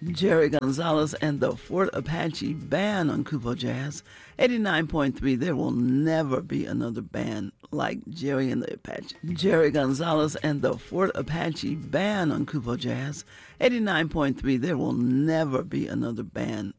Jerry Gonzalez and the Fort Apache Band on Kupo Jazz. 89.3, there will never be another band like Jerry and the Apache. Jerry Gonzalez and the Fort Apache Band on Kupo Jazz. 89.3, there will never be another band